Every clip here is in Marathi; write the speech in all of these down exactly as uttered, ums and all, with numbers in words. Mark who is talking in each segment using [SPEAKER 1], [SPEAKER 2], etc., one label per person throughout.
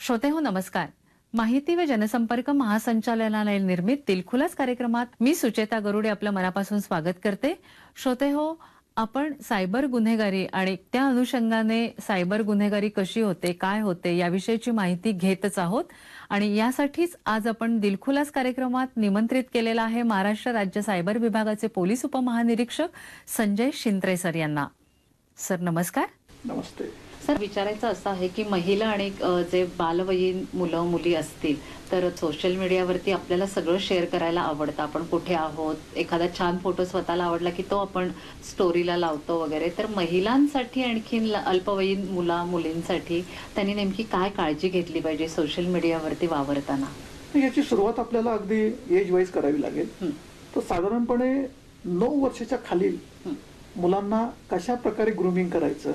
[SPEAKER 1] श्रोते हो नमस्कार. माहिती व जनसंपर्क महासंचालनालय निर्मित दिलखुलास कार्यक्रमात मी सुचेता गरुडे आपलं मनापासून स्वागत करते. श्रोते हो, आपण सायबर गुन्हेगारी आणि त्या अनुषंगाने सायबर गुन्हेगारी कशी होते, काय होते याविषयीची माहिती घेतच आहोत आणि यासाठीच आज आपण दिलखुलास कार्यक्रमात निमंत्रित केलेला आहे महाराष्ट्र राज्य सायबर विभागाचे पोलीस उपमहानिरीक्षक संजय शिंत्रे सर यांना. सर नमस्कार.
[SPEAKER 2] नमस्ते
[SPEAKER 1] सर, विचारायचं असं आहे की महिला आणि जे बालवयीन मुलं मुली असतील तर सोशल मीडियावरती आपल्याला सगळं शेअर करायला आवडतं. आपण कुठे आहोत, एखादा छान फोटो स्वतःला आवडला की तो आपण स्टोरीला लावतो वगैरे. तर महिलांसाठी आणखीन अल्पवयीन मुला मुलींसाठी त्यांनी नेमकी काय काळजी घेतली पाहिजे सोशल मीडियावरती वावरताना?
[SPEAKER 2] याची सुरुवात आपल्याला अगदी एज वाईज करावी लागेल. तर साधारणपणे नऊ वर्षाच्या खालील मुलांना कशा प्रकारे ग्रूमिंग करायचं,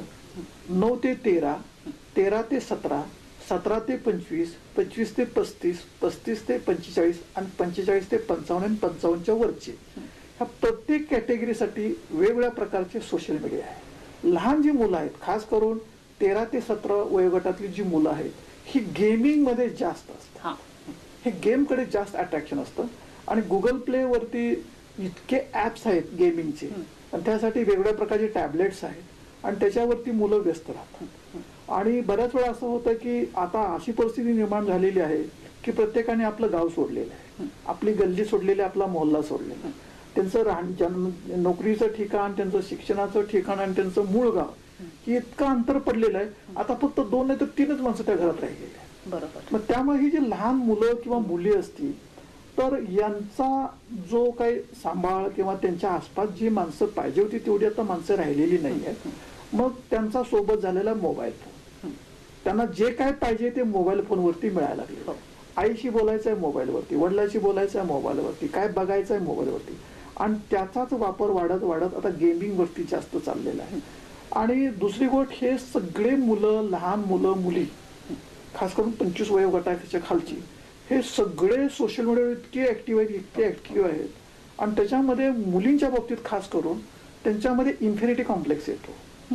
[SPEAKER 2] नऊ ते तेरा, तेरा ते सतरा, सतरा ते पंचवीस, पंचवीस ते पस्तीस, पस्तीस ते पंचेचाळीस आणि पंचेचाळीस ते पंचावन्न आणि पंचावन्नच्या वरचे, ह्या प्रत्येक कॅटेगरीसाठी वेगवेगळ्या प्रकारचे सोशल मीडिया आहे. लहान जी मुलं आहेत, खास करून तेरा ते सतरा वयोगटातली जी मुलं आहेत, ही गेमिंग मध्ये जास्त असतात. हे गेमकडे जास्त अट्रॅक्शन असतं आणि गुगल प्ले वरती इतके ऍप्स आहेत गेमिंगचे आणि त्यासाठी वेगवेगळ्या प्रकारचे टॅबलेट्स आहेत आणि त्याच्यावरती मुलं व्यस्त राहतात. आणि बऱ्याच वेळा असं होतं की आता अशी परिस्थिती निर्माण झालेली आहे की प्रत्येकाने आपलं गाव सोडलेलं आहे, आपली गल्ली सोडलेली, आपला मोहल्ला सोडलेला. त्यांचं राहण नोकरीचं ठिकाण, त्यांचं शिक्षणाचं ठिकाण आणि त्यांचं मूळ गाव हे इतकं अंतर पडलेलं आहे. आता फक्त दोन नाही तर तीनच माणसं त्या घरात राहिलेली आहे.
[SPEAKER 1] बरोबर.
[SPEAKER 2] मग त्यामुळे ही जी लहान मुलं किंवा मुली असतील तर यांचा जो काही सांभाळ किंवा त्यांच्या आसपास जी माणसं पाहिजे होती तेवढी आता माणसं राहिलेली नाही आहेत. मग त्यांचा सोबत झालेला मोबाईल फोन, त्यांना जे काय पाहिजे ते मोबाईल फोनवरती मिळायला लागले. आईशी बोलायचं आहे मोबाईलवरती, वडिलांशी बोलायचं आहे मोबाईलवरती, काय बघायचं आहे मोबाईलवरती आणि त्याचाच वापर वाढत वाढत आता गेमिंग वरती जास्त चाललेला आहे. आणि दुसरी गोष्ट, हे सगळे मुलं, लहान मुलं मुली, खास करून पंचवीस वयोगटाच्या खालची, हे सगळे सोशल मीडियावर इतके ऍक्टिव्ह आहेत, इतके ऍक्टिव्ह आहेत आणि त्याच्यामध्ये मुलींच्या बाबतीत खास करून त्यांच्यामध्ये इन्फिनिटी कॉम्प्लेक्स येतो.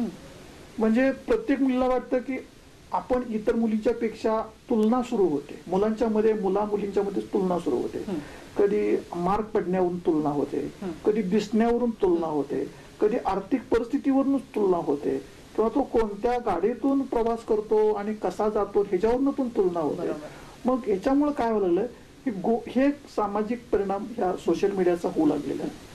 [SPEAKER 2] म्हणजे प्रत्येक मुलीला वाटतं की आपण इतर मुलींच्या पेक्षा तुलना सुरू होते. मुलांच्या मध्ये, मुला मुलींच्या मध्ये तुलना सुरू होते. कधी मार्क पडण्यावरून तुलना होते, कधी दिसण्यावरून तुलना होते, कधी आर्थिक परिस्थितीवरूनच तुलना होते किंवा तो कोणत्या गाडीतून प्रवास करतो आणि कसा जातो ह्याच्यावरून पण तुलना होते. मग याच्यामुळे काय व्हायला लागलं, हे सामाजिक परिणाम ह्या सोशल मीडियाचा होऊ लागलेला आहे.